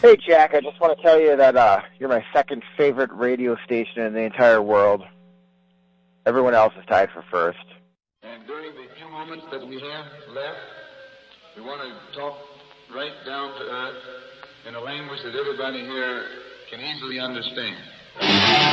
Hey, Jack, I just want to tell you that you're my second favorite radio station in the entire world. Everyone else is tied for first. And during the few moments that we have left, we want to talk right down to earth in a language that everybody here can easily understand.